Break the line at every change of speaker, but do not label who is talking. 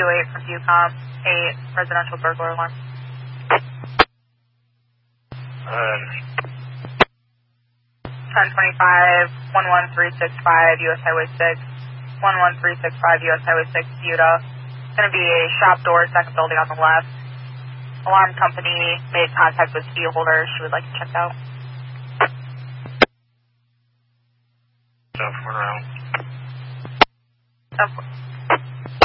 228 from UCOM, 8 residential burglar alarm. 1025, 11365 US Highway 6, 11365 US Highway 6, Utah. It's going to be a shop door, second building on the left. Alarm company made contact with key holder. She would like to check out.
Around.
Of course.